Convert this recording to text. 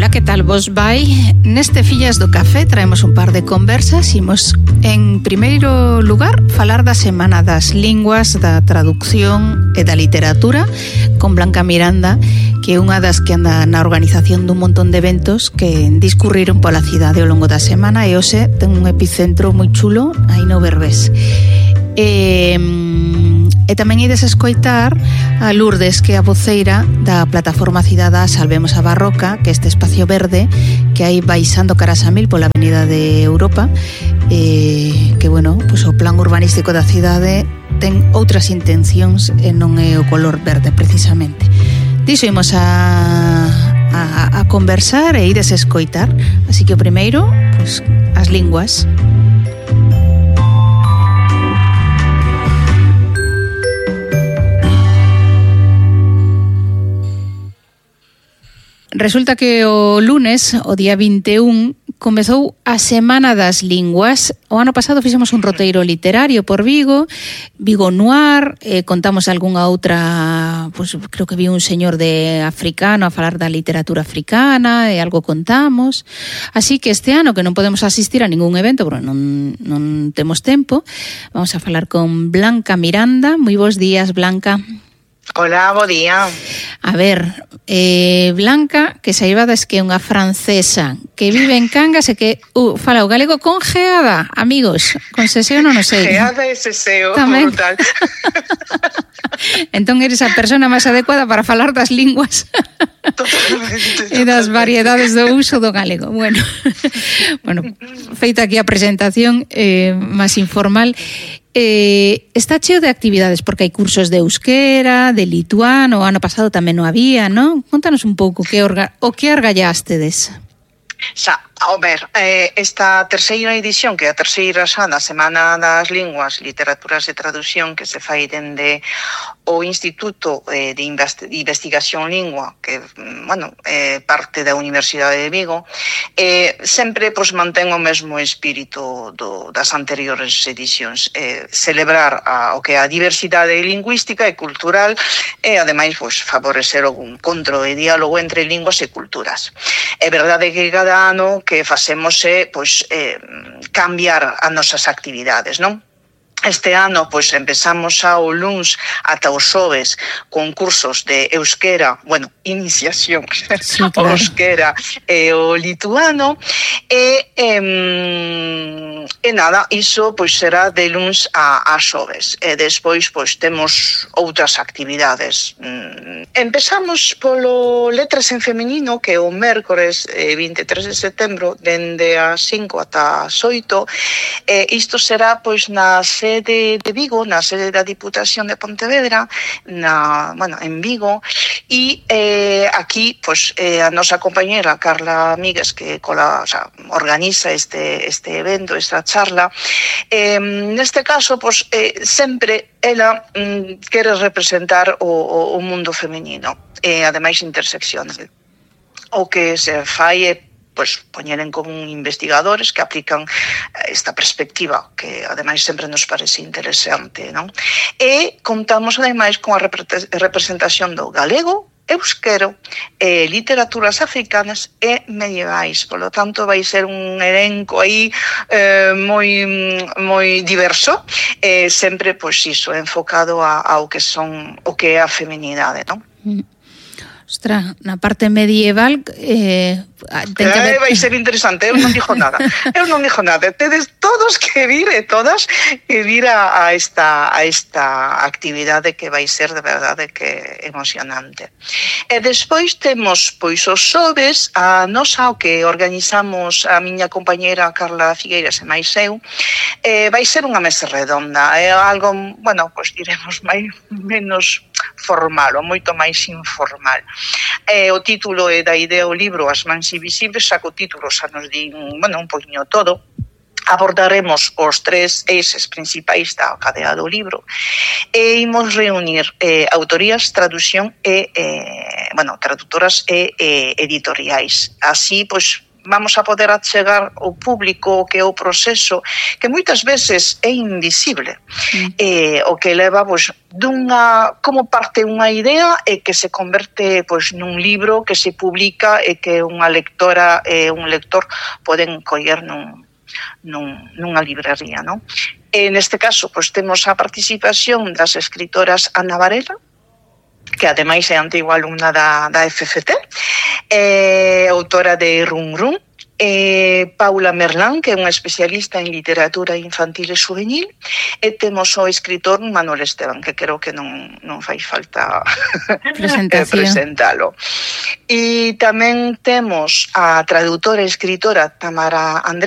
Ola, que tal vos vai? Neste Fillas do Café traemos un par de conversas. Imos, en primeiro lugar, falar da Semana das Linguas, da traducción e da literatura con Blanca Miranda, que é unha das que anda na organización dun montón de eventos que discurriron pola cidade ao longo da semana, e hoxe ten un epicentro moi chulo aí no Berbés. E tamén ides escoitar a Lourdes, que é a voceira da plataforma cidadá Salvemos a Barroca, que é este espacio verde que hai baixando Carasamil pola avenida de Europa, que, bueno, pues o plan urbanístico da cidade ten outras intencións e non é o color verde, precisamente. Diso imos a conversar e ides escoitar. Así que o primeiro, pues, as linguas. Resulta que o lunes, o día 21, comezou a Semana das Linguas. O ano pasado fixemos un roteiro literario por Vigo, Vigo Noir, contamos algunha outra, pues, creo que vi un señor de africano a falar da literatura africana, e algo contamos. Así que este ano, que non podemos asistir a ningún evento, porque non temos tempo, vamos a falar con Blanca Miranda. Moi bons días, Blanca. Hola, bo día. A ver, Blanca, que saibades que é unha francesa que vive en Cangas e que fala o galego con geada, amigos, con seseo non o sei. Geada e seseo, tamén. brutal. Entón eres a persona máis adecuada para falar das linguas. Totalmente. E das variedades do uso do galego. Bueno, feita aquí a presentación máis informal, está cheo de actividades, porque hai cursos de euskera, de lituano, o ano pasado tamén non había, non? Contanos un pouco o que argallástedes. Xa, a ver, esta terceira edición, que é a terceira xa da Semana das Linguas, Literaturas e Traducción, que se fai dende o Instituto de Investigación Lingua, que, bueno, parte da Universidade de Vigo, sempre pues, mantén o mesmo espírito das anteriores edicións, celebrar o que é a diversidade lingüística e cultural, e ademais pues, favorecer o encontro e diálogo entre linguas e culturas. É verdade que cada ano que facemos é pues, cambiar as nosas actividades, non? Este ano, pois, empezamos xa o luns ata os xoves con cursos de euskera, bueno, iniciación, sí, claro. O euskera e o lituano, e nada, iso, pois, será de luns a xoves, e despois, pois, temos outras actividades. Empezamos polo Letras en Feminino, que é o mércores 23 de setembro, dende as 5 ata as 8, e isto será, pois, na sede de Vigo, na sede da Diputación de Pontevedra, en Vigo, e aquí, pues, a nosa compañera Carla Míguez, que organiza este evento, esta charla, neste caso, pues, sempre ela quere representar o mundo feminino, e ademais interseccional. O que se fai é pues poñer en común investigadores que aplican esta perspectiva que ademais sempre nos parece interesante, non? E contamos ademais con a representación do galego, euskero, literaturas africanas e medievais. Por lo tanto, vai ser un elenco aí moi diverso, sempre, pois iso, enfocado ao que é a feminidade, non? Ostras, na parte medieval vai ser interesante, eu non dixo nada. Tedes todos que vir e todas que vir a esta actividade que vai ser de verdade que emocionante. E despois temos, pois, os xoves, a nosa, o que organizamos a miña compañera Carla Figueiras e máis eu, vai ser unha mesa redonda, é algo, bueno, pois diremos menos formal, ou moito máis informal. O título é da idea o libro As mans invisibles, xa co título xa nos din, bueno, un poquinho todo. Abordaremos os tres eixes principais da cadea do libro e imos reunir autorías, traducción e, traductoras e editoriais. Así, pois, vamos a poder achegar ao público o que é o proceso, que moitas veces é invisible, o que leva pois, como parte unha idea e que se converte pois, nun libro que se publica e que unha lectora e un lector poden coller nunha librería, non? E neste caso, pois, temos a participación das escritoras Ana Varela, que ademais é antigua alumna da FFT, autora de Rum Rum, Paula Merlán, que é unha especialista en literatura infantil e juvenil, e temos o escritor Manuel Esteban, que creo que non fai falta presentalo. E tamén temos a traductora e escritora Tamara Andrés,